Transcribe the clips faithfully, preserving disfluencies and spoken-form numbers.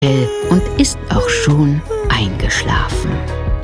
und ist auch schon eingeschlafen.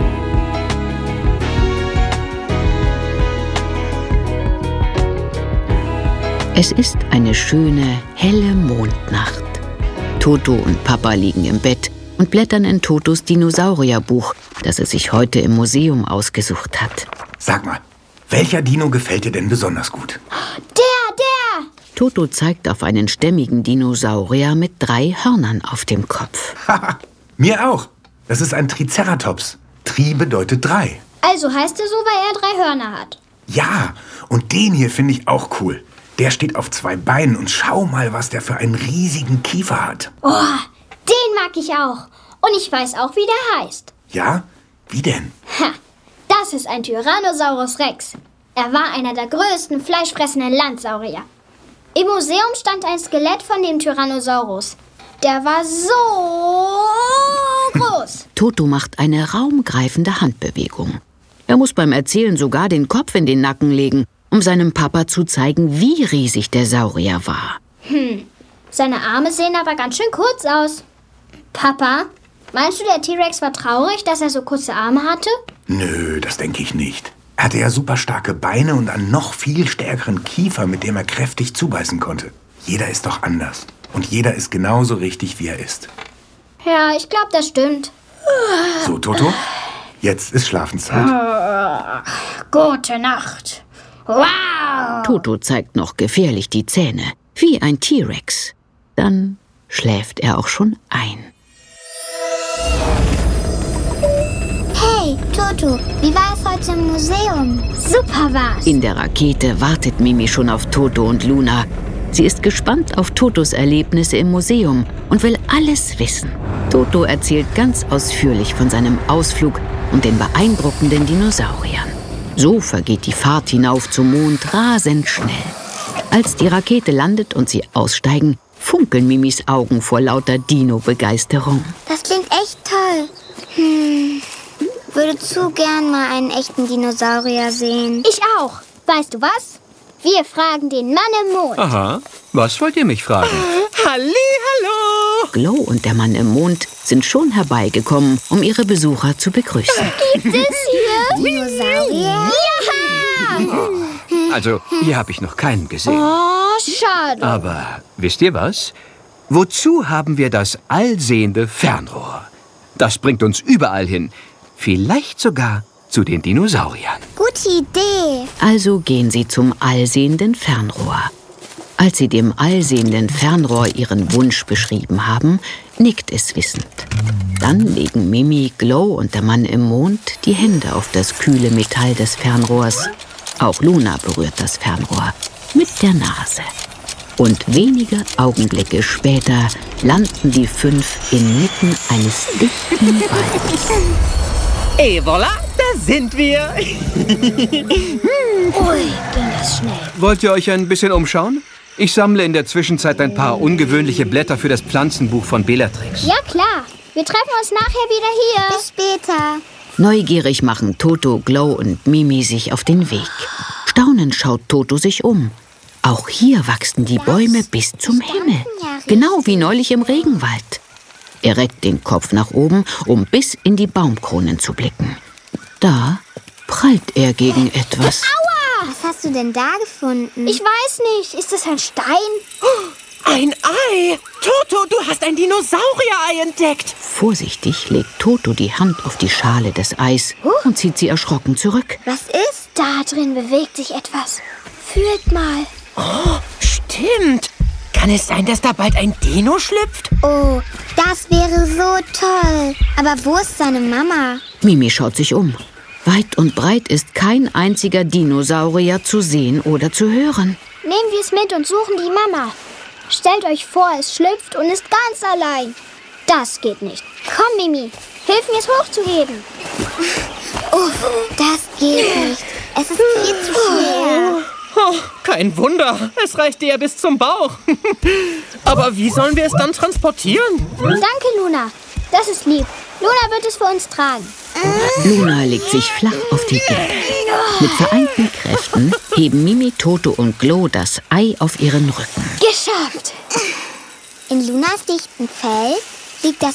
Es ist eine schöne, helle Mondnacht. Toto und Papa liegen im Bett und blättern in Totos Dinosaurierbuch, das er sich heute im Museum ausgesucht hat. Sag mal, welcher Dino gefällt dir denn besonders gut? Der, der! Toto zeigt auf einen stämmigen Dinosaurier mit drei Hörnern auf dem Kopf. Haha, mir auch. Das ist ein Triceratops. Tri bedeutet drei. Also heißt er so, weil er drei Hörner hat. Ja, und den hier finde ich auch cool. Der steht auf zwei Beinen und schau mal, was der für einen riesigen Kiefer hat. Oh, den mag ich auch. Und ich weiß auch, wie der heißt. Ja? Wie denn? Ha, das ist ein Tyrannosaurus Rex. Er war einer der größten fleischfressenden Landsaurier. Im Museum stand ein Skelett von dem Tyrannosaurus. Der war so groß. Toto macht eine raumgreifende Handbewegung. Er muss beim Erzählen sogar den Kopf in den Nacken legen, um seinem Papa zu zeigen, wie riesig der Saurier war. Hm, seine Arme sehen aber ganz schön kurz aus. Papa, meinst du, der T-Rex war traurig, dass er so kurze Arme hatte? Nö, das denke ich nicht. Er hatte ja super starke Beine und einen noch viel stärkeren Kiefer, mit dem er kräftig zubeißen konnte. Jeder ist doch anders. Und jeder ist genauso richtig, wie er ist. Ja, ich glaube, das stimmt. So, Toto, jetzt ist Schlafenszeit. Gute Nacht. Wow! Toto zeigt noch gefährlich die Zähne, wie ein T-Rex. Dann schläft er auch schon ein. Hey, Toto, wie war es heute im Museum? Super war's. In der Rakete wartet Mimi schon auf Toto und Luna. Sie ist gespannt auf Totos Erlebnisse im Museum und will alles wissen. Toto erzählt ganz ausführlich von seinem Ausflug und den beeindruckenden Dinosauriern. So vergeht die Fahrt hinauf zum Mond rasend schnell. Als die Rakete landet und sie aussteigen, funkeln Mimis Augen vor lauter Dino-Begeisterung. Das klingt echt toll. Hm, würde zu gern mal einen echten Dinosaurier sehen. Ich auch. Weißt du was? Wir fragen den Mann im Mond. Aha, was wollt ihr mich fragen? Halli, hallo! Glow und der Mann im Mond sind schon herbeigekommen, um ihre Besucher zu begrüßen. Gibt es hier Dinosaurier? Ja! Also, hier habe ich noch keinen gesehen. Oh, schade. Aber wisst ihr was? Wozu haben wir das allsehende Fernrohr? Das bringt uns überall hin. Vielleicht sogar zu den Dinosauriern. Gute Idee. Also gehen sie zum allsehenden Fernrohr. Als sie dem allsehenden Fernrohr ihren Wunsch beschrieben haben, nickt es wissend. Dann legen Mimi, Glow und der Mann im Mond die Hände auf das kühle Metall des Fernrohrs. Auch Luna berührt das Fernrohr mit der Nase. Und wenige Augenblicke später landen die fünf inmitten eines dichten Waldes. Et voilà, da sind wir. Ui, ging das schnell. Wollt ihr euch ein bisschen umschauen? Ich sammle in der Zwischenzeit ein paar ungewöhnliche Blätter für das Pflanzenbuch von Bellatrix. Ja, klar. Wir treffen uns nachher wieder hier. Bis später. Neugierig machen Toto, Glow und Mimi sich auf den Weg. Staunend schaut Toto sich um. Auch hier wachsen die Bäume bis zum Himmel. Genau wie neulich im Regenwald. Er reckt den Kopf nach oben, um bis in die Baumkronen zu blicken. Da prallt er gegen etwas. Aua! Was hast du denn da gefunden? Ich weiß nicht. Ist das ein Stein? Ein Ei! Toto, du hast ein Dinosaurier-Ei entdeckt! Vorsichtig legt Toto die Hand auf die Schale des Eis und zieht sie erschrocken zurück. Was ist? Da drin bewegt sich etwas. Fühlt mal. Oh, stimmt! Kann es sein, dass da bald ein Dino schlüpft? Oh, das wäre so toll. Aber wo ist seine Mama? Mimi schaut sich um. Weit und breit ist kein einziger Dinosaurier zu sehen oder zu hören. Nehmen wir es mit und suchen die Mama. Stellt euch vor, es schlüpft und ist ganz allein. Das geht nicht. Komm, Mimi, hilf mir, es hochzuheben. Oh, das geht nicht. Es ist viel zu schwer. Oh, kein Wunder, es reichte ja bis zum Bauch. Aber wie sollen wir es dann transportieren? Danke, Luna. Das ist lieb. Luna wird es für uns tragen. Luna legt sich flach auf die Erde. Mit vereinten Kräften heben Mimi, Toto und Glow das Ei auf ihren Rücken. Geschafft. In Lunas dichten Fell liegt das